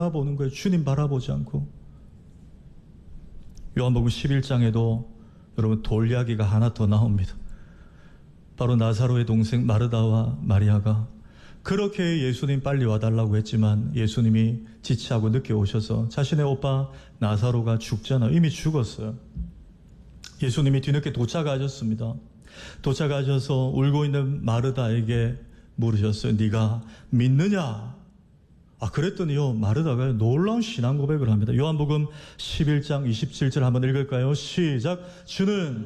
바라보는 거예요. 주님 바라보지 않고. 요한복음 11장에도 여러분 돌 이야기가 하나 더 나옵니다. 바로 나사로의 동생 마르다와 마리아가 그렇게 예수님 빨리 와달라고 했지만 예수님이 지체하고 늦게 오셔서 자신의 오빠 나사로가 죽잖아요. 이미 죽었어요. 예수님이 뒤늦게 도착하셨습니다. 도착하셔서 울고 있는 마르다에게 물으셨어요. 네가 믿느냐? 그랬더니요, 마르다가 놀라운 신앙 고백을 합니다. 요한복음 11장 27절 한번 읽을까요? 시작. 주는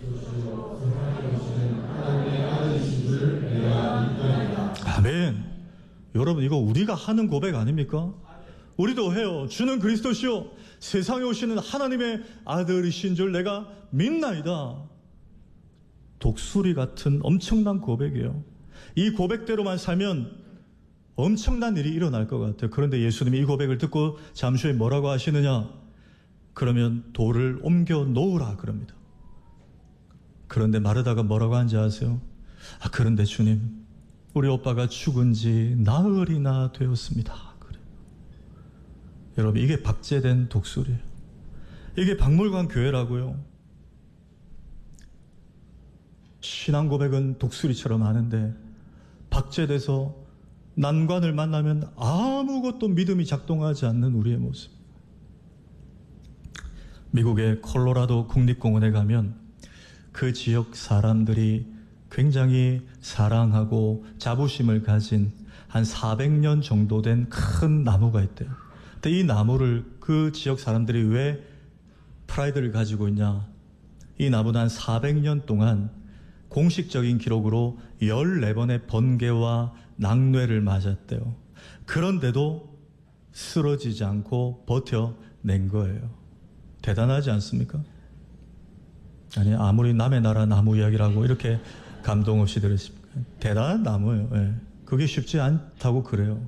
아멘. 여러분, 이거 우리가 하는 고백 아닙니까? 우리도 해요. 주는 그리스도시요 세상에 오시는 하나님의 아들이신 줄 내가 믿나이다. 독수리 같은 엄청난 고백이에요. 이 고백대로만 살면 엄청난 일이 일어날 것 같아요. 그런데 예수님이 이 고백을 듣고 잠시 후에 뭐라고 하시느냐? 그러면 돌을 옮겨 놓으라 그럽니다. 그런데 마르다가 뭐라고 하는지 아세요? 그런데 주님, 우리 오빠가 죽은 지 나흘이나 되었습니다. 그래요. 여러분, 이게 박제된 독수리예요. 이게 박물관 교회라고요. 신앙 고백은 독수리처럼 하는데 박제돼서 난관을 만나면 아무것도 믿음이 작동하지 않는 우리의 모습. 미국의 콜로라도 국립공원에 가면 그 지역 사람들이 굉장히 사랑하고 자부심을 가진 한 400년 정도 된 큰 나무가 있대요. 근데 이 나무를 그 지역 사람들이 왜 프라이드를 가지고 있냐? 이 나무는 한 400년 동안 공식적인 기록으로 14번의 번개와 낙뢰를 맞았대요. 그런데도 쓰러지지 않고 버텨낸 거예요. 대단하지 않습니까? 아니, 아무리 남의 나라 나무 이야기라고 이렇게 감동 없이 들으십니까? 대단한 나무예요. 예. 그게 쉽지 않다고 그래요.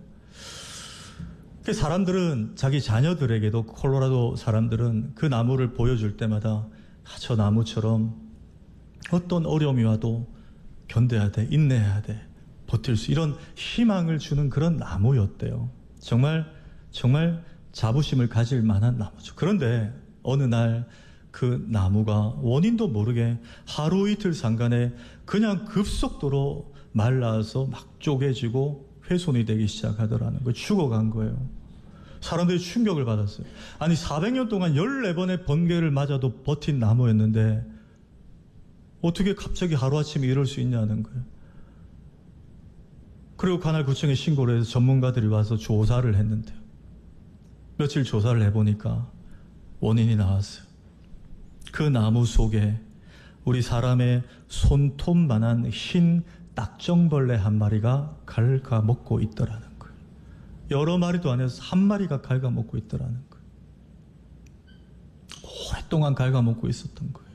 사람들은, 자기 자녀들에게도, 콜로라도 사람들은 그 나무를 보여줄 때마다 저 나무처럼 어떤 어려움이 와도 견뎌야 돼, 인내해야 돼, 버틸 수, 이런 희망을 주는 그런 나무였대요. 정말 자부심을 가질 만한 나무죠. 그런데 어느 날 그 나무가 원인도 모르게 하루 이틀 상간에 그냥 급속도로 말라서 막 쪼개지고 훼손이 되기 시작하더라는 거예요. 죽어간 거예요. 사람들이 충격을 받았어요. 아니, 400년 동안 14번의 번개를 맞아도 버틴 나무였는데 어떻게 갑자기 하루아침에 이럴 수 있냐는 거예요. 그리고 관할 구청에 신고를 해서 전문가들이 와서 조사를 했는데요. 며칠 조사를 해보니까 원인이 나왔어요. 그 나무 속에 우리 사람의 손톱만한 흰 딱정벌레 한 마리가 갉아먹고 있더라는 거예요. 여러 마리도 아니어서 한 마리가 갉아먹고 있더라는 거예요. 오랫동안 갉아먹고 있었던 거예요.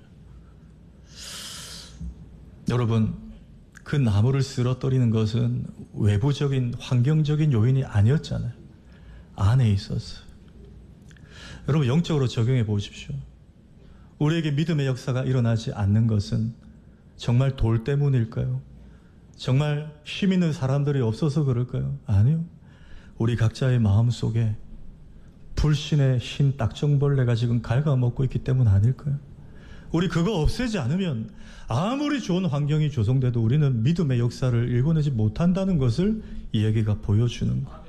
여러분, 그 나무를 쓰러뜨리는 것은 외부적인 환경적인 요인이 아니었잖아요. 안에 있었어요. 여러분, 영적으로 적용해 보십시오. 우리에게 믿음의 역사가 일어나지 않는 것은 정말 돌 때문일까요? 정말 힘 있는 사람들이 없어서 그럴까요? 아니요. 우리 각자의 마음속에 불신의 흰 딱정벌레가 지금 갉아먹고 있기 때문 아닐까요? 우리 그거 없애지 않으면 아무리 좋은 환경이 조성돼도 우리는 믿음의 역사를 일궈내지 못한다는 것을 이 얘기가 보여주는 거예요.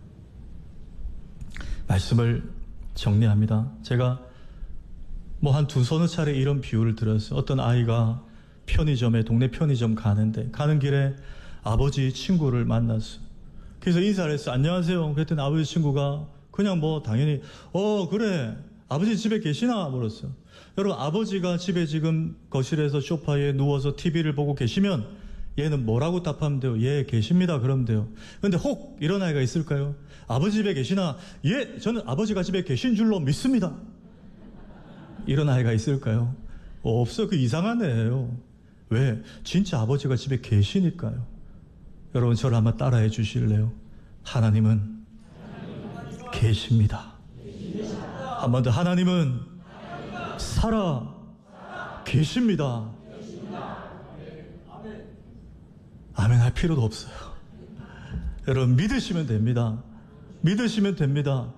말씀을 정리합니다. 제가 한 두서너 차례 이런 비유를 들었어요. 어떤 아이가 편의점에, 동네 편의점 가는 길에 아버지 친구를 만났어요. 그래서 인사를 했어요. 안녕하세요. 그랬더니 아버지 친구가 그냥 당연히 그래, 아버지 집에 계시나? 물었어요. 여러분, 아버지가 집에 지금 거실에서 소파에 누워서 TV를 보고 계시면 얘는 뭐라고 답하면 돼요? 예, 계십니다. 그러면 돼요. 근데 혹 이런 아이가 있을까요? 아버지 집에 계시나? 예, 저는 아버지가 집에 계신 줄로 믿습니다. 이런 아이가 있을까요? 없어. 그 이상한 애예요. 왜? 진짜 아버지가 집에 계시니까요. 여러분, 저를 한번 따라해 주실래요? 하나님은 계십니다. 한 번 더, 하나님은 살아 계십니다. 아멘 할 필요도 없어요. 여러분, 믿으시면 됩니다. 믿으시면 됩니다.